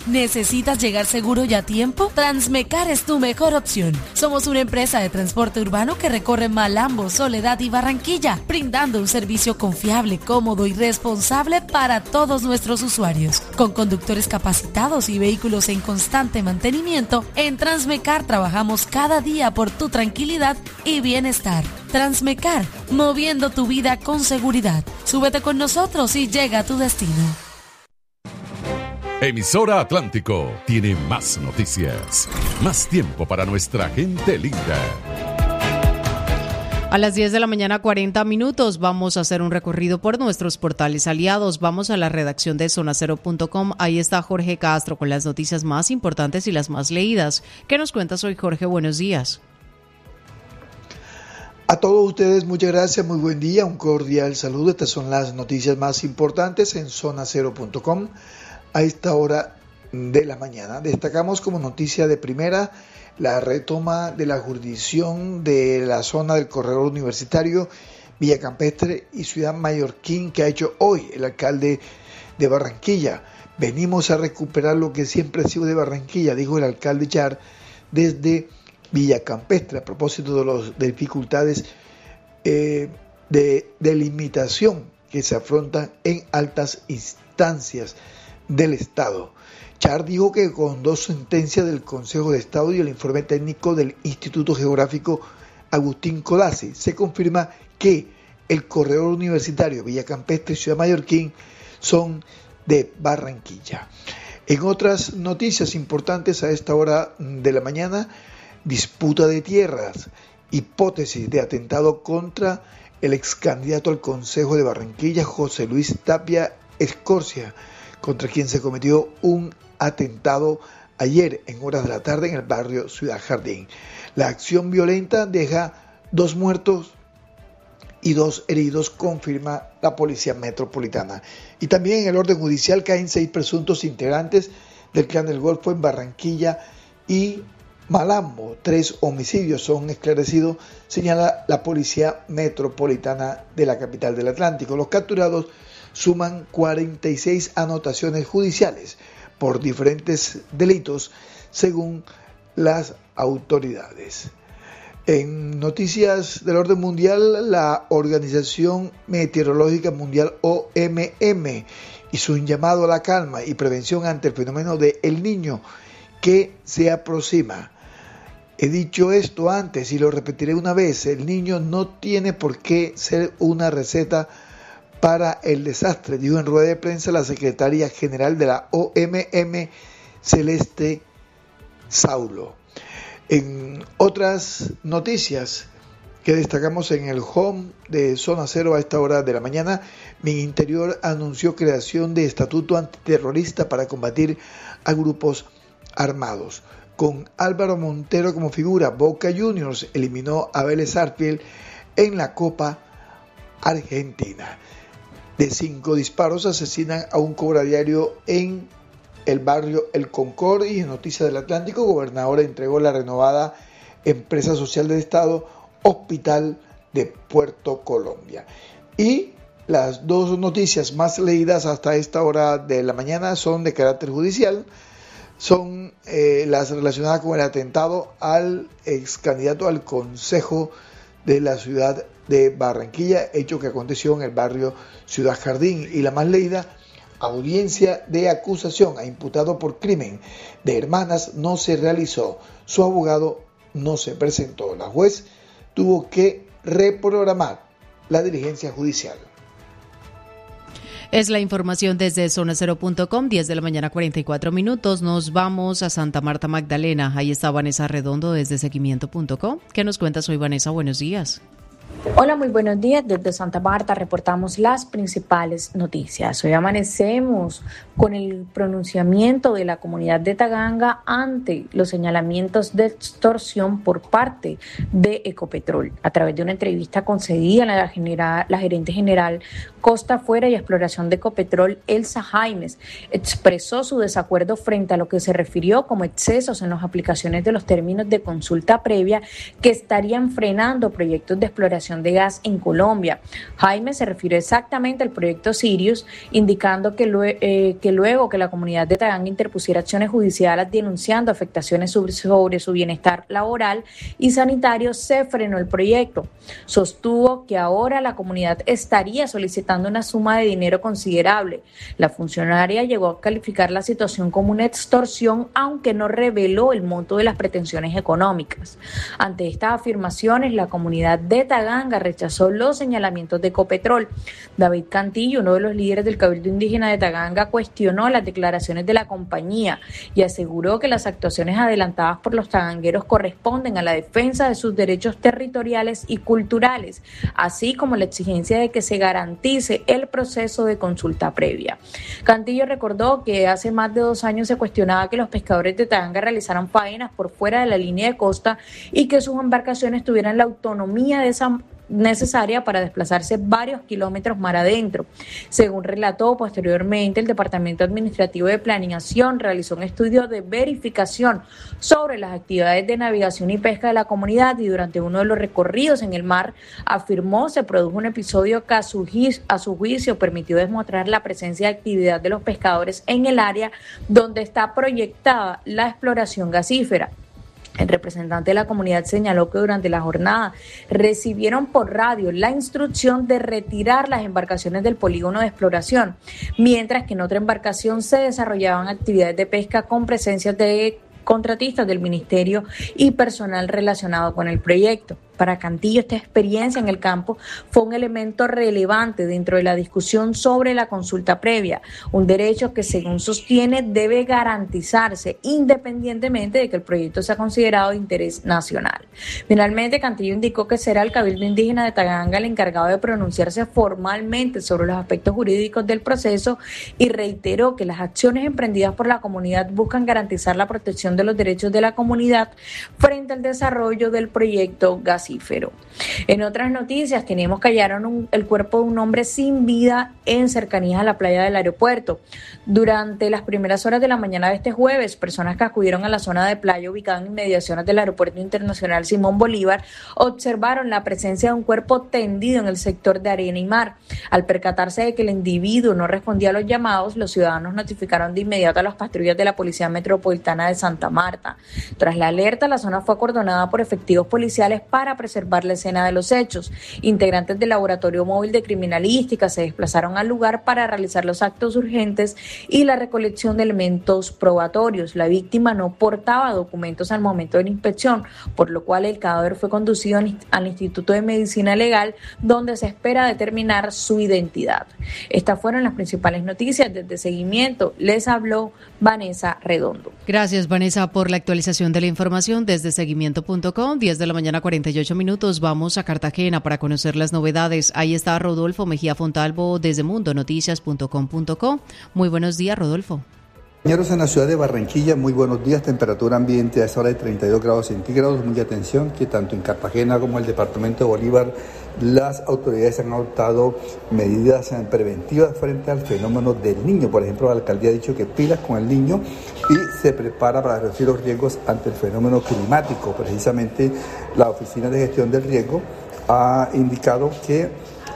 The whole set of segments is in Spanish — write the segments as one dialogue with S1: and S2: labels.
S1: ¿Necesitas llegar seguro y a tiempo? Transmecar es tu mejor opción. Somos una empresa de transporte urbano que recorre Malambo, Soledad y Barranquilla, brindando un servicio confiable, cómodo y responsable para todos nuestros usuarios. Con conductores capacitados y vehículos en constante mantenimiento, en Transmecar trabajamos cada día por tu tranquilidad y bienestar. Transmecar, moviendo tu vida con seguridad. Súbete con nosotros y llega a tu destino.
S2: Emisora Atlántico tiene más noticias, más tiempo para nuestra gente linda.
S3: A las 10 de la mañana, 40 minutos, vamos a hacer un recorrido por nuestros portales aliados. Vamos a la redacción de zonacero.com. Ahí está Jorge Castro con las noticias más importantes y las más leídas. ¿Qué nos cuentas hoy, Jorge? Buenos días.
S4: A todos ustedes, muchas gracias, muy buen día, un cordial saludo. Estas son las noticias más importantes en zonacero.com. A esta hora de la mañana destacamos como noticia de primera la retoma de la jurisdicción de la zona del corredor universitario Villa Campestre y Ciudad Mallorquín que ha hecho hoy el alcalde de Barranquilla. Venimos a recuperar lo que siempre ha sido de Barranquilla, dijo el alcalde Char desde Villa Campestre a propósito de las dificultades de delimitación que se afrontan en altas instancias del Estado. Char dijo que con 2 sentencias del Consejo de Estado y el informe técnico del Instituto Geográfico Agustín Codazzi se confirma que el corredor universitario Villa Campestre y Ciudad Mallorquín son de Barranquilla. En otras noticias importantes a esta hora de la mañana, disputa de tierras, hipótesis de atentado contra el ex candidato al Consejo de Barranquilla, José Luis Tapia Escorcia, contra quien se cometió un atentado ayer en horas de la tarde en el barrio Ciudad Jardín. La acción violenta deja 2 muertos y 2 heridos, confirma la Policía Metropolitana. Y también en el orden judicial caen 6 presuntos integrantes del Clan del Golfo en Barranquilla y Malambo. 3 homicidios son esclarecidos, señala la Policía Metropolitana de la capital del Atlántico. Los capturados suman 46 anotaciones judiciales por diferentes delitos, según las autoridades. En noticias del orden mundial, la Organización Meteorológica Mundial OMM hizo un llamado a la calma y prevención ante el fenómeno de El Niño que se aproxima. He dicho esto antes y lo repetiré una vez: El Niño no tiene por qué ser una receta para el desastre, dijo en rueda de prensa la secretaria general de la OMM, Celeste Saulo. En otras noticias que destacamos en el home de Zona Cero a esta hora de la mañana, Mininterior anunció creación de estatuto antiterrorista para combatir a grupos armados. Con Álvaro Montero como figura, Boca Juniors eliminó a Vélez Sarsfield en la Copa Argentina. De 5 disparos asesinan a un cobradiario en el barrio El Concord. Y en Noticias del Atlántico, gobernador entregó la renovada empresa social del Estado, Hospital de Puerto Colombia. Y las 2 noticias más leídas hasta esta hora de la mañana son de carácter judicial. Son las relacionadas con el atentado al ex candidato al Consejo de la ciudad de Barranquilla, hecho que aconteció en el barrio Ciudad Jardín. Y la más leída, audiencia de acusación a imputado por crimen de hermanas no se realizó. Su abogado no se presentó. La juez tuvo que reprogramar la diligencia judicial.
S3: Es la información desde zonacero.com, 10 de la mañana, 44 minutos. Nos vamos a Santa Marta Magdalena. Ahí está Vanessa Redondo desde seguimiento.com. ¿Qué nos cuentas hoy, Vanessa? Buenos días.
S5: Hola, muy buenos días. Desde Santa Marta reportamos las principales noticias. Hoy amanecemos con el pronunciamiento de la comunidad de Taganga ante los señalamientos de extorsión por parte de Ecopetrol. A través de una entrevista concedida a la gerente general Costa Afuera y Exploración de Ecopetrol, Elsa Jaimes, expresó su desacuerdo frente a lo que se refirió como excesos en las aplicaciones de los términos de consulta previa que estarían frenando proyectos de exploración exploración de gas en Colombia. Jaime se refirió exactamente al proyecto Sirius, indicando que luego que la comunidad de Taganga interpusiera acciones judiciales denunciando afectaciones sobre su bienestar laboral y sanitario, se frenó el proyecto. Sostuvo que ahora la comunidad estaría solicitando una suma de dinero considerable. La funcionaria llegó a calificar la situación como una extorsión, aunque no reveló el monto de las pretensiones económicas. Ante estas afirmaciones, la comunidad de Taganga rechazó los señalamientos de Ecopetrol. David Cantillo, uno de los líderes del Cabildo Indígena de Taganga, cuestionó las declaraciones de la compañía y aseguró que las actuaciones adelantadas por los tagangueros corresponden a la defensa de sus derechos territoriales y culturales, así como la exigencia de que se garantice el proceso de consulta previa. Cantillo recordó que hace más de 2 años se cuestionaba que los pescadores de Taganga realizaran faenas por fuera de la línea de costa y que sus embarcaciones tuvieran la autonomía necesaria para desplazarse varios kilómetros mar adentro. Según relató posteriormente, el Departamento Administrativo de Planeación realizó un estudio de verificación sobre las actividades de navegación y pesca de la comunidad y durante uno de los recorridos en el mar afirmó se produjo un episodio que a su juicio permitió demostrar la presencia de actividad de los pescadores en el área donde está proyectada la exploración gasífera. El representante de la comunidad señaló que durante la jornada recibieron por radio la instrucción de retirar las embarcaciones del polígono de exploración, mientras que en otra embarcación se desarrollaban actividades de pesca con presencia de contratistas del ministerio y personal relacionado con el proyecto. Para Cantillo, esta experiencia en el campo fue un elemento relevante dentro de la discusión sobre la consulta previa, un derecho que, según sostiene, debe garantizarse independientemente de que el proyecto sea considerado de interés nacional. Finalmente, Cantillo indicó que será el Cabildo Indígena de Taganga el encargado de pronunciarse formalmente sobre los aspectos jurídicos del proceso y reiteró que las acciones emprendidas por la comunidad buscan garantizar la protección de los derechos de la comunidad frente al desarrollo del proyecto gasífero. En otras noticias, tenemos que hallaron el cuerpo de un hombre sin vida en cercanías a la playa del aeropuerto. Durante las primeras horas de la mañana de este jueves, personas que acudieron a la zona de playa ubicada en inmediaciones del Aeropuerto Internacional Simón Bolívar observaron la presencia de un cuerpo tendido en el sector de arena y mar. Al percatarse de que el individuo no respondía a los llamados, los ciudadanos notificaron de inmediato a las patrullas de la Policía Metropolitana de Santa Marta. Tras la alerta, la zona fue acordonada por efectivos policiales para preservar la escena de los hechos. Integrantes del Laboratorio Móvil de Criminalística se desplazaron al lugar para realizar los actos urgentes y la recolección de elementos probatorios. La víctima no portaba documentos al momento de la inspección, por lo cual el cadáver fue conducido al Instituto de Medicina Legal, donde se espera determinar su identidad. Estas fueron las principales noticias. Desde Seguimiento les habló Vanessa Redondo.
S3: Gracias, Vanessa, por la actualización de la información desde seguimiento.com. 10 de la mañana, 48 minutos. Vamos a Cartagena para conocer las novedades. Ahí está Rodolfo Mejía Fontalvo desde mundonoticias.com.co. Muy buenos días, Rodolfo.
S6: Compañeros, en la ciudad de Barranquilla, muy buenos días. Temperatura ambiente a esa hora de 32 grados centígrados. Mucha atención que tanto en Cartagena como en el departamento de Bolívar las autoridades han adoptado medidas preventivas frente al fenómeno del Niño. Por ejemplo, la alcaldía ha dicho que pilas con el Niño y se prepara para reducir los riesgos ante el fenómeno climático. Precisamente la Oficina de Gestión del Riesgo ha indicado que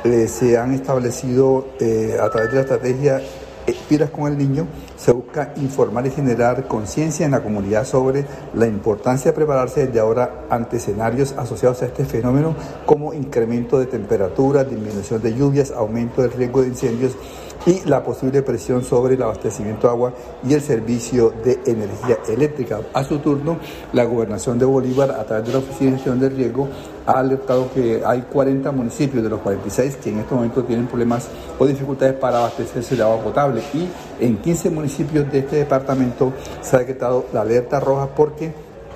S6: se han establecido a través de la estrategia Pilas con el Niño, se busca informar y generar conciencia en la comunidad sobre la importancia de prepararse desde ahora ante escenarios asociados a este fenómeno como incremento de temperatura, disminución de lluvias, aumento del riesgo de incendios y la posible presión sobre el abastecimiento de agua y el servicio de energía eléctrica. A su turno, la Gobernación de Bolívar, a través de la Oficina de Gestión del Riesgo, ha alertado que hay 40 municipios de los 46 que en este momento tienen problemas o dificultades para abastecerse de agua potable, y en 15 municipios de este departamento se ha decretado la alerta roja porque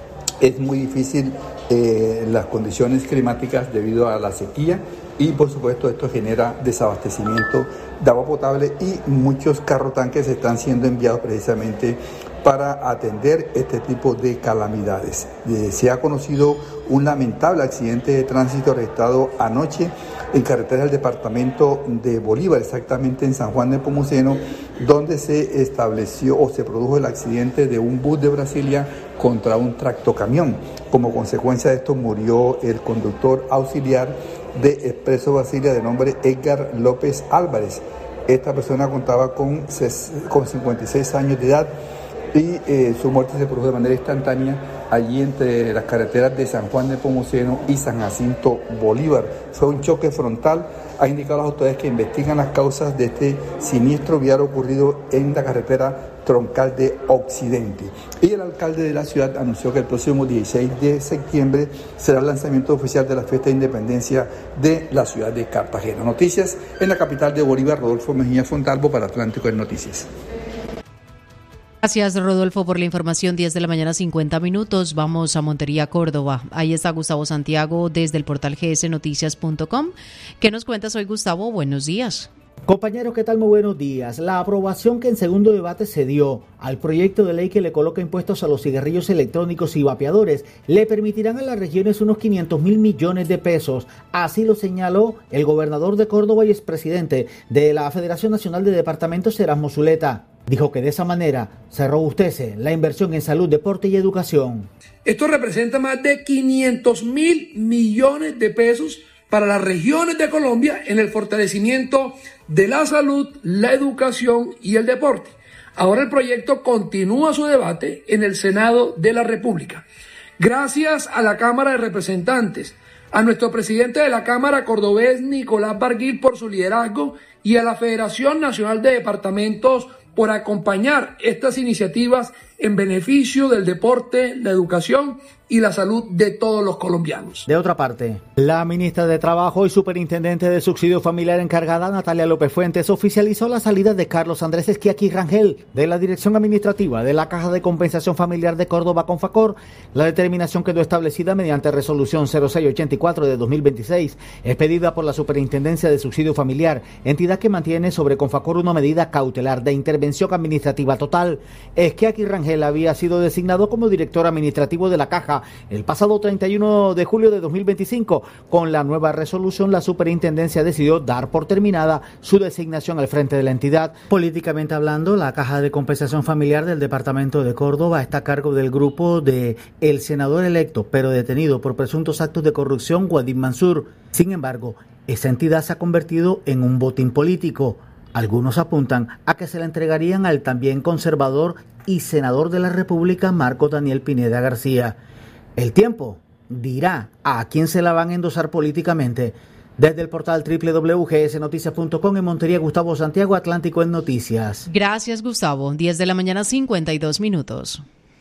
S6: es muy difícil las condiciones climáticas debido a la sequía y por supuesto esto genera desabastecimiento de agua potable y muchos carro tanques están siendo enviados precisamente para atender este tipo de calamidades. Se ha conocido un lamentable accidente de tránsito registrado anoche en carreteras del departamento de Bolívar, exactamente en San Juan de Nepomuceno, donde se estableció o se produjo el accidente de un bus de Brasilia contra un tractocamión. Como consecuencia de esto murió el conductor auxiliar de Expreso Basilia de nombre Edgar López Álvarez. Esta persona contaba con 56 años de edad y su muerte se produjo de manera instantánea allí entre las carreteras de San Juan de Nepomuceno y San Jacinto Bolívar. Fue un choque frontal. Ha indicado a las autoridades que investigan las causas de este siniestro vial ocurrido en la carretera troncal de Occidente. Y el alcalde de la ciudad anunció que el próximo 16 de septiembre será el lanzamiento oficial de la fiesta de independencia de la ciudad de Cartagena. Noticias en la capital de Bolívar, Rodolfo Mejía Fontalvo para Atlántico en Noticias.
S3: Gracias, Rodolfo, por la información. 10 de la mañana, 50 minutos. Vamos a Montería, Córdoba. Ahí está Gustavo Santiago desde el portal gsnoticias.com. ¿Qué nos cuentas hoy, Gustavo? Buenos días.
S7: Compañeros, ¿qué tal? Muy buenos días. La aprobación que en segundo debate se dio al proyecto de ley que le coloca impuestos a los cigarrillos electrónicos y vapeadores le permitirán a las regiones unos 500.000 millones de pesos. Así lo señaló el gobernador de Córdoba y expresidente de la Federación Nacional de Departamentos, Erasmo Zuleta. Dijo que de esa manera se robustece la inversión en salud, deporte y educación.
S8: Esto representa más de 500.000 millones de pesos para las regiones de Colombia en el fortalecimiento de la salud, la educación y el deporte. Ahora el proyecto continúa su debate en el Senado de la República. Gracias a la Cámara de Representantes, a nuestro presidente de la Cámara cordobés Nicolás Barguil por su liderazgo y a la Federación Nacional de Departamentos por acompañar estas iniciativas en beneficio del deporte, la educación y la salud de todos los colombianos.
S7: De otra parte, la ministra de Trabajo y superintendente de subsidio familiar encargada, Natalia López Fuentes, oficializó la salida de Carlos Andrés Esquiaqui Rangel de la Dirección Administrativa de la Caja de Compensación Familiar de Córdoba, Confacor. La determinación quedó establecida mediante resolución 0684 de 2026, expedida por la Superintendencia de Subsidio Familiar, entidad que mantiene sobre Confacor una medida cautelar de intervención administrativa total. Esquiaqui Rangel había sido designado como director administrativo de la Caja el pasado 31 de julio de 2025. Con la nueva resolución, la superintendencia decidió dar por terminada su designación al frente de la entidad. Políticamente hablando, la Caja de Compensación Familiar del Departamento de Córdoba está a cargo del grupo de el senador electo, pero detenido por presuntos actos de corrupción, Guadim Mansur. Sin embargo, esa entidad se ha convertido en un botín político. Algunos apuntan a que se la entregarían al también conservador y senador de la República, Marco Daniel Pineda García. El tiempo dirá a quién se la van a endosar políticamente. Desde el portal www.gsnoticias.com en Montería, Gustavo Santiago, Atlántico en Noticias.
S3: Gracias, Gustavo. 10 de la mañana, 52 minutos.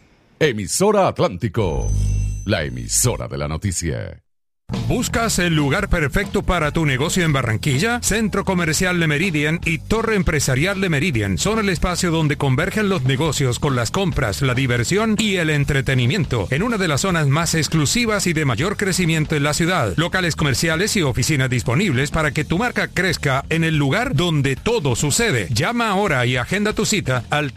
S2: Emisora Atlántico, la emisora de la noticia.
S9: ¿Buscas el lugar perfecto para tu negocio en Barranquilla? Centro Comercial Le Meridian y Torre Empresarial Le Meridian son el espacio donde convergen los negocios con las compras, la diversión y el entretenimiento en una de las zonas más exclusivas y de mayor crecimiento en la ciudad. Locales comerciales y oficinas disponibles para que tu marca crezca en el lugar donde todo sucede. Llama ahora y agenda tu cita al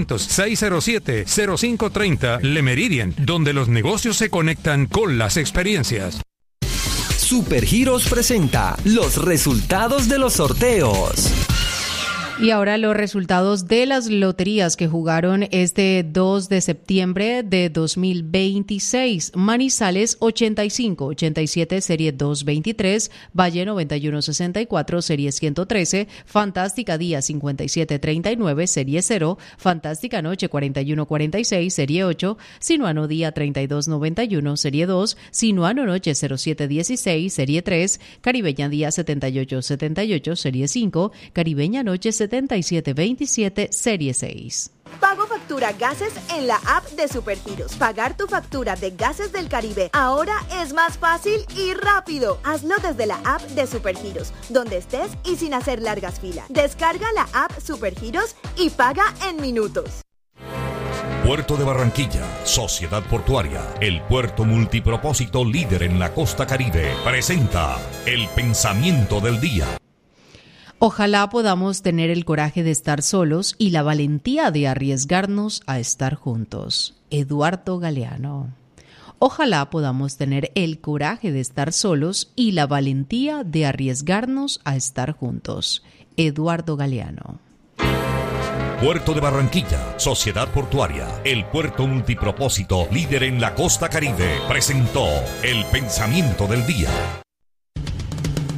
S9: 300-607-0530 Le Meridian, donde los negocios se conectan con las experiencias.
S10: Supergiros presenta los resultados de los sorteos.
S3: Y ahora los resultados de las loterías que jugaron este 2 de septiembre de 2026. Manizales 85-87, serie 223. Valle 91-64, serie 113. Fantástica Día 57-39, serie 0. Fantástica Noche 41-46, serie 8. Sinuano Día 32-91, serie 2. Sinuano Noche 07-16, serie 3. Caribeña Día 78-78, serie 5. Caribeña Noche 7727, serie 6.
S11: Pago factura gases en la app de Supergiros. Pagar tu factura de Gases del Caribe ahora es más fácil y rápido. Hazlo desde la app de Supergiros, donde estés y sin hacer largas filas. Descarga la app Supergiros y paga en minutos.
S12: Puerto de Barranquilla, Sociedad Portuaria, el puerto multipropósito líder en la costa Caribe, presenta el pensamiento del día.
S3: Ojalá podamos tener el coraje de estar solos y la valentía de arriesgarnos a estar juntos. Eduardo Galeano. Ojalá podamos tener el coraje de estar solos y la valentía de arriesgarnos a estar juntos. Eduardo Galeano.
S12: Puerto de Barranquilla, Sociedad Portuaria, el puerto multipropósito líder en la costa Caribe, presentó el pensamiento del día.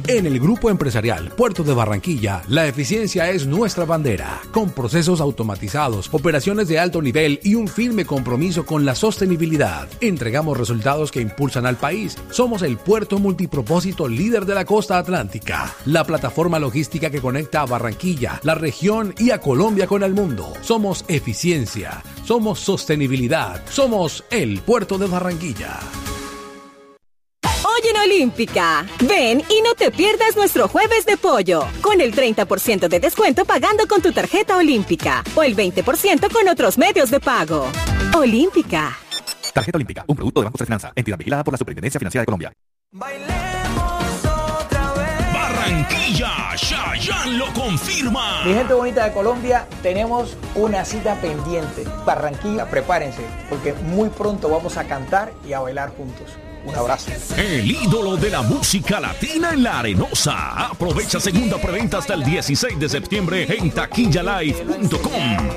S13: En el Grupo Empresarial Puerto de Barranquilla, la eficiencia es nuestra bandera, con procesos automatizados, operaciones de alto nivel y un firme compromiso con la sostenibilidad. Entregamos resultados que impulsan al país. Somos el puerto multipropósito líder de la costa atlántica, la plataforma logística que conecta a Barranquilla, la región y a Colombia con el mundo. Somos eficiencia, somos sostenibilidad, somos el Puerto de Barranquilla.
S14: Hoy en Olímpica, ven y no te pierdas nuestro jueves de pollo, con el 30% de descuento pagando con tu tarjeta Olímpica o el 20% con otros medios de pago. Olímpica.
S15: Tarjeta Olímpica, un producto de Banco de Finanza, entidad vigilada por la Superintendencia Financiera de Colombia.
S12: Barranquilla, Chayanne lo confirma.
S16: Mi gente bonita de Colombia, tenemos una cita pendiente. Barranquilla, prepárense, porque muy pronto vamos a cantar y a bailar juntos. Un abrazo.
S12: El ídolo de la música latina en la Arenosa. Aprovecha segunda preventa hasta el 16 de septiembre en taquillalive.com.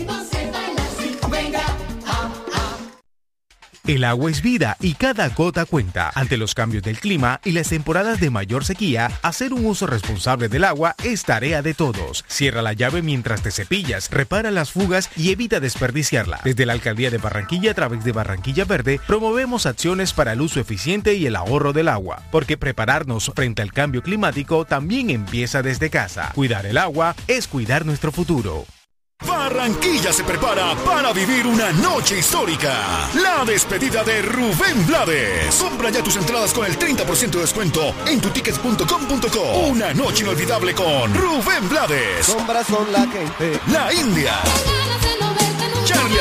S17: El agua es vida y cada gota cuenta. Ante los cambios del clima y las temporadas de mayor sequía, hacer un uso responsable del agua es tarea de todos. Cierra la llave mientras te cepillas, repara las fugas y evita desperdiciarla. Desde la Alcaldía de Barranquilla, a través de Barranquilla Verde, promovemos acciones para el uso eficiente y el ahorro del agua, porque prepararnos frente al cambio climático también empieza desde casa. Cuidar el agua es cuidar nuestro futuro.
S18: Barranquilla se prepara para vivir una noche histórica. La despedida de Rubén Blades. Compra ya tus entradas con el 30% de descuento en tutickets.com.co. Una noche inolvidable con Rubén Blades.
S19: Sombras son la gente.
S18: La India. Charlie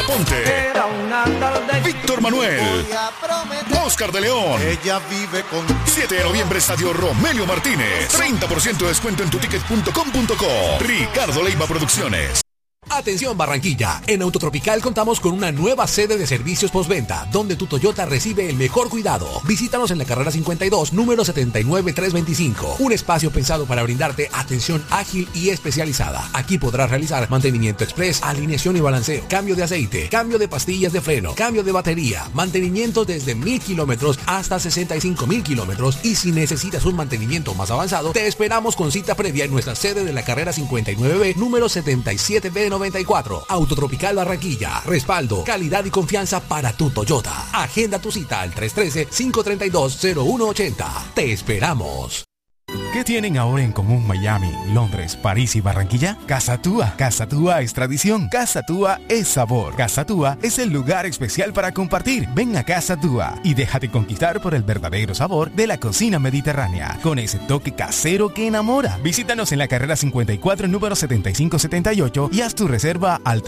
S18: Aponte. Víctor Manuel. Oscar de León.
S19: Ella vive con
S18: 7 de noviembre, Estadio Romelio Martínez. 30% de descuento en tutickets.com.co. Ricardo Leiva Producciones.
S13: Atención Barranquilla, en Autotropical contamos con una nueva sede de servicios postventa, donde tu Toyota recibe el mejor cuidado. Visítanos en la carrera 52, número 79325, un espacio pensado para brindarte atención ágil y especializada. Aquí podrás realizar mantenimiento express, alineación y balanceo, cambio de aceite, cambio de pastillas de freno, cambio de batería, mantenimiento desde 1000 kilómetros hasta 65,000 kilómetros, y si necesitas un mantenimiento más avanzado, te esperamos con cita previa en nuestra sede de la carrera 59B, número 77B94. Autotropical Barranquilla. Respaldo, calidad y confianza para tu Toyota. Agenda tu cita al 313-532-0180. Te esperamos.
S17: ¿Qué tienen ahora en común Miami, Londres, París y Barranquilla? Casa Túa. Casa Túa es tradición. Casa Túa es sabor. Casa Túa es el lugar especial para compartir. Ven a Casa Túa y déjate conquistar por el verdadero sabor de la cocina mediterránea, con ese toque casero que enamora. Visítanos en la carrera 54, número 7578, y haz tu reserva al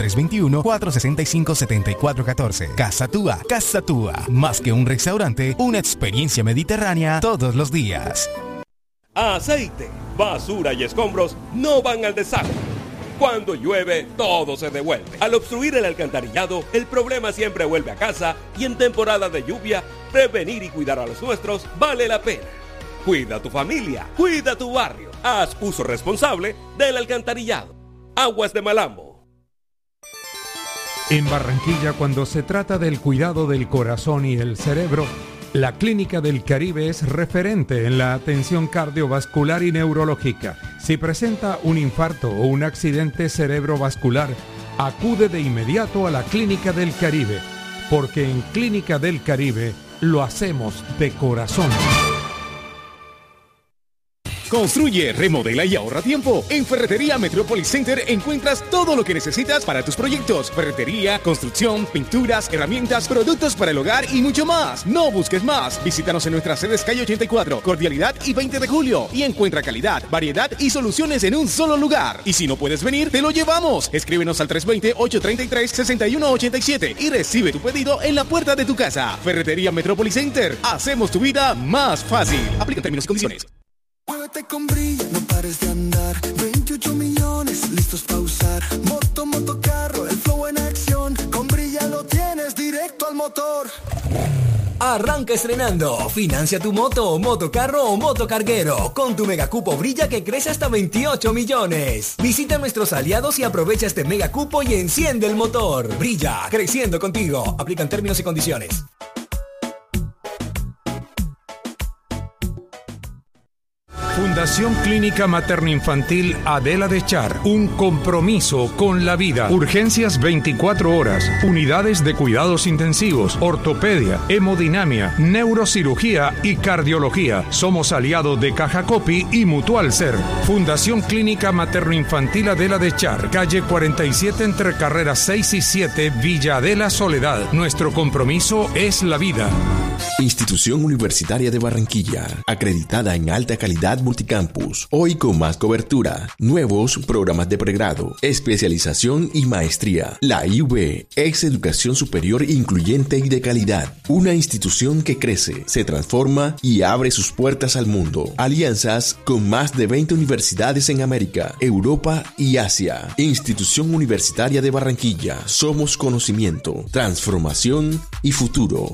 S17: 321-465-7414. Casa Túa. Casa Túa. Más que un restaurante, una experiencia mediterránea todos los días.
S20: Aceite, basura y escombros no van al desagüe. Cuando llueve, todo se devuelve. Al obstruir el alcantarillado, el problema siempre vuelve a casa, y en temporada de lluvia, prevenir y cuidar a los nuestros vale la pena. Cuida a tu familia, cuida a tu barrio. Haz uso responsable del alcantarillado. Aguas de Malambo.
S9: En Barranquilla, cuando se trata del cuidado del corazón y el cerebro, la Clínica del Caribe es referente en la atención cardiovascular y neurológica. Si presenta un infarto o un accidente cerebrovascular, acude de inmediato a la Clínica del Caribe, porque en Clínica del Caribe lo hacemos de corazón.
S21: Construye, remodela y ahorra tiempo. En Ferretería Metropolis Center encuentras todo lo que necesitas para tus proyectos. Ferretería, construcción, pinturas, herramientas, productos para el hogar y mucho más. No busques más. Visítanos en nuestras sedes calle 84, Cordialidad y 20 de julio. Y encuentra calidad, variedad y soluciones en un solo lugar. Y si no puedes venir, te lo llevamos. Escríbenos al 320-833-6187 y recibe tu pedido en la puerta de tu casa. Ferretería Metropolis Center. Hacemos tu vida más fácil. Aplica términos y condiciones.
S19: Muévete con brillo, no pares de andar. 28 millones listos para usar. Moto, motocarro, el flow en acción. Con Brilla lo tienes directo al motor.
S10: Arranca estrenando. Financia tu moto, motocarro o motocarguero con tu megacupo Brilla, que crece hasta 28 millones. Visita nuestros aliados y aprovecha este megacupo y enciende el motor. Brilla, creciendo contigo. Aplican términos y condiciones.
S9: Fundación Clínica Materno-Infantil Adela de Char. Un compromiso con la vida. Urgencias 24 horas. Unidades de cuidados intensivos, ortopedia, hemodinamia, neurocirugía y cardiología. Somos aliados de Caja Copi y Mutual Ser. Fundación Clínica Materno-Infantil Adela de Char. Calle 47 entre carreras 6 y 7, Villa Adela Soledad. Nuestro compromiso es la vida.
S1: Institución Universitaria de Barranquilla, acreditada en alta calidad multicampus, hoy con más cobertura, nuevos programas de pregrado, especialización y maestría. La IUB es educación superior incluyente y de calidad, una institución que crece, se transforma y abre sus puertas al mundo. Alianzas con más de 20 universidades en América, Europa y Asia. Institución Universitaria de Barranquilla, somos conocimiento, transformación y futuro.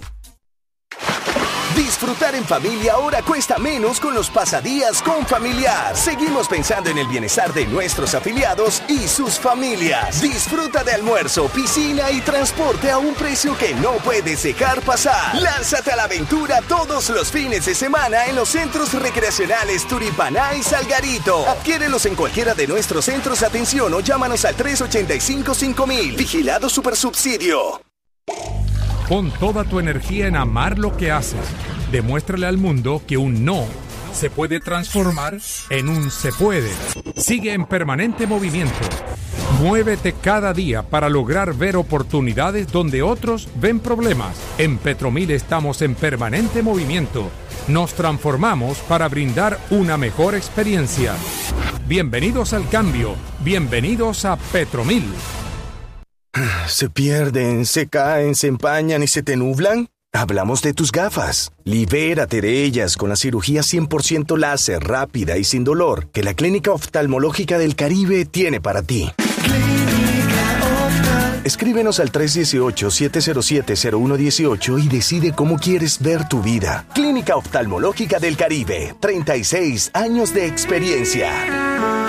S22: Disfrutar en familia ahora cuesta menos con los pasadías con Familiar. Seguimos pensando en el bienestar de nuestros afiliados y sus familias. Disfruta de almuerzo, piscina y transporte a un precio que no puedes dejar pasar. Lánzate a la aventura todos los fines de semana en los centros recreacionales Turipaná y Salgarito. Adquiérelos en cualquiera de nuestros centros de atención o llámanos al 385-5000. Vigilado Supersubsidio.
S9: Pon toda tu energía en amar lo que haces. Demuéstrale al mundo que un no se puede transformar en un se puede. Sigue en permanente movimiento. Muévete cada día para lograr ver oportunidades donde otros ven problemas. En Petromil estamos en permanente movimiento. Nos transformamos para brindar una mejor experiencia. Bienvenidos al cambio. Bienvenidos a Petromil.
S22: ¿Se pierden, se caen, se empañan y se te nublan? Hablamos de tus gafas. Libérate de ellas con la cirugía 100% láser, rápida y sin dolor que la Clínica Oftalmológica del Caribe tiene para ti. Escríbenos al 318-707-0118 y decide cómo quieres ver tu vida. Clínica Oftalmológica del Caribe, 36 años de experiencia.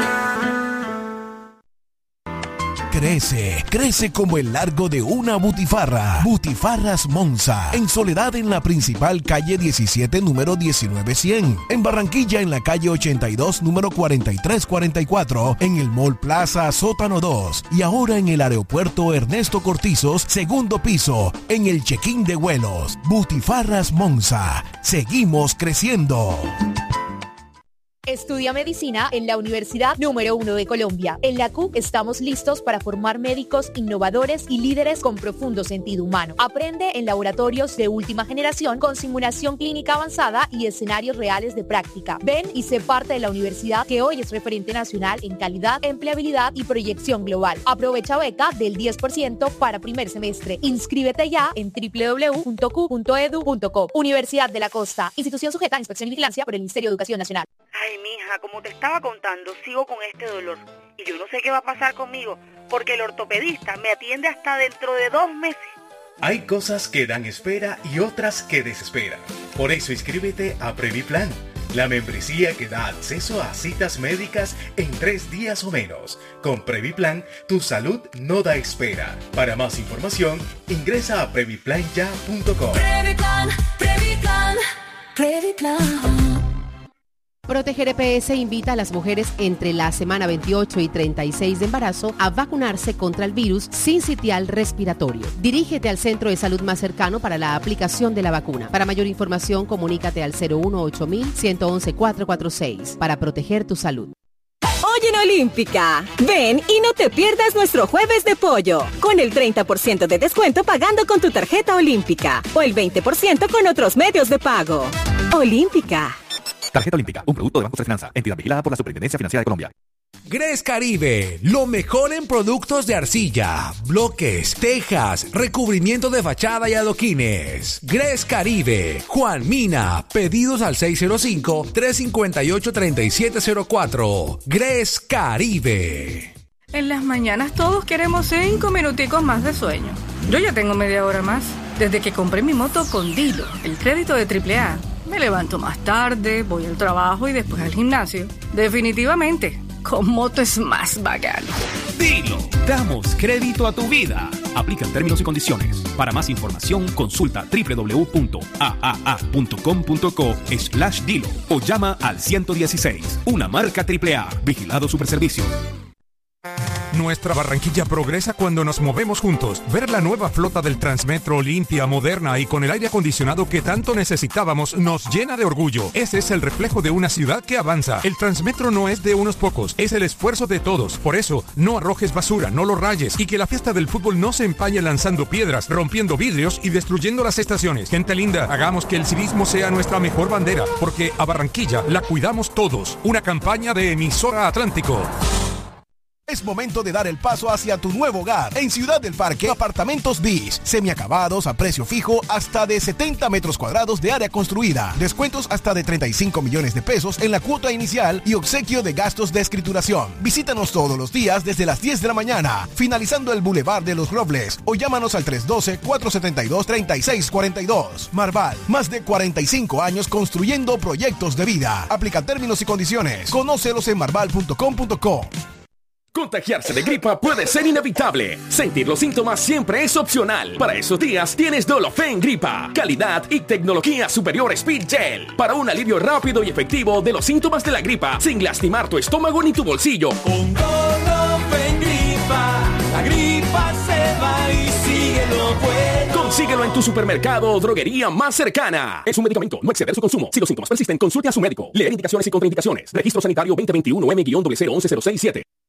S23: Crece como el largo de una butifarra. Butifarras Monza, en Soledad en la principal calle 17, número 19100. En Barranquilla en la calle 82, número 4344. En el Mall Plaza Sótano 2. Y ahora en el aeropuerto Ernesto Cortizos, segundo piso, en el check-in de vuelos. Butifarras Monza. Seguimos creciendo.
S24: Estudia medicina en la Universidad número 1 de Colombia. En la CUC estamos listos para formar médicos innovadores y líderes con profundo sentido humano. Aprende en laboratorios de última generación con simulación clínica avanzada y escenarios reales de práctica. Ven y sé parte de la universidad que hoy es referente nacional en calidad, empleabilidad y proyección global. Aprovecha beca del 10% para primer semestre. Inscríbete ya en www.cu.edu.co. Universidad de la Costa. Institución sujeta a inspección y vigilancia por el Ministerio de Educación Nacional.
S25: Ay, mija, como te estaba contando, sigo con este dolor. Y yo no sé qué va a pasar conmigo, porque el ortopedista me atiende hasta dentro de 2 meses.
S21: Hay cosas que dan espera y otras que desesperan. Por eso inscríbete a Previplan, la membresía que da acceso a citas médicas en 3 días o menos. Con Previplan, tu salud no da espera. Para más información, ingresa a previplanya.com.
S24: Previplan, Previplan, Previplan.
S26: Proteger EPS invita a las mujeres entre la semana 28 y 36 de embarazo a vacunarse contra el virus sincitial respiratorio. Dirígete al centro de salud más cercano para la aplicación de la vacuna. Para mayor información, comunícate al 018-111-446 para proteger tu salud.
S14: Hoy en Olímpica, ven y no te pierdas nuestro jueves de pollo, con el 30% de descuento pagando con tu tarjeta Olímpica o el 20% con otros medios de pago. Olímpica.
S15: Tarjeta Olímpica, un producto de Banco de Finanza, entidad vigilada por la Superintendencia Financiera de Colombia.
S13: Gres Caribe, lo mejor en productos de arcilla, bloques, tejas, recubrimiento de fachada y adoquines. Gres Caribe, Juan Mina, pedidos al 605-358-3704. Gres Caribe.
S27: En las mañanas todos queremos 5 minuticos más de sueño. Yo ya tengo media hora más. Desde que compré mi moto con Dilo, el crédito de AAA. Me levanto más tarde, voy al trabajo y después al gimnasio. Definitivamente, con moto es más bacano.
S2: Dilo, damos crédito a tu vida. Aplican términos y condiciones. Para más información, consulta www.aaa.com.co/dilo o llama al 116. Una marca AAA. Vigilado Superservicio.
S9: Nuestra Barranquilla progresa cuando nos movemos juntos. Ver la nueva flota del Transmetro limpia, moderna y con el aire acondicionado que tanto necesitábamos nos llena de orgullo. Ese es el reflejo de una ciudad que avanza. El Transmetro no es de unos pocos, es el esfuerzo de todos. Por eso, no arrojes basura, no lo rayes y que la fiesta del fútbol no se empañe lanzando piedras, rompiendo vidrios y destruyendo las estaciones. Gente linda, hagamos que el civismo sea nuestra mejor bandera, porque a Barranquilla la cuidamos todos. Una campaña de Emisora Atlántico.
S23: Es momento de dar el paso hacia tu nuevo hogar. En Ciudad del Parque, apartamentos BIS, semiacabados a precio fijo hasta de 70 metros cuadrados de área construida. Descuentos hasta de 35 millones de pesos en la cuota inicial y obsequio de gastos de escrituración. Visítanos todos los días desde las 10 de la mañana, finalizando el Boulevard de los Robles, o llámanos al 312-472-3642. Marval, más de 45 años construyendo proyectos de vida. Aplica términos y condiciones. Conócelos en marval.com.co.
S4: Contagiarse de gripa puede ser inevitable. Sentir los síntomas siempre es opcional. Para esos días tienes Dolofen Gripa. Calidad y tecnología superior Speed Gel. Para un alivio rápido y efectivo de los síntomas de la gripa, sin lastimar tu estómago ni tu bolsillo.
S5: Con Dolofen Gripa, la gripa se va y sigue lo bueno.
S4: Consíguelo en tu supermercado o droguería más cercana. Es un medicamento, no exceder su consumo. Si los síntomas persisten, consulte a su médico. Leer indicaciones y contraindicaciones. Registro Sanitario 2021 M-01106-7.